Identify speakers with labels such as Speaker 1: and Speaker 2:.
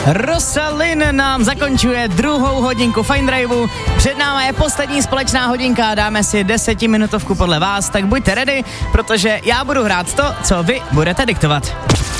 Speaker 1: Rosalind nám zakončuje druhou hodinku Fine Driveu. Před náma je poslední společná hodinka, dáme si 10minutovku podle vás, tak buďte ready, protože já budu hrát to, co vy budete diktovat.